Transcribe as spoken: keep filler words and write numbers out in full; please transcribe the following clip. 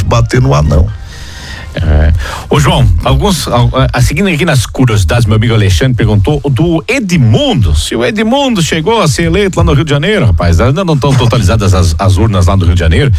bater no anão. É. Ô João, alguns, a, seguindo aqui nas curiosidades, meu amigo Alexandre perguntou do Edmundo, se o Edmundo chegou a ser eleito lá no Rio de Janeiro, rapaz, ainda não estão totalizadas as, as urnas lá no Rio de Janeiro.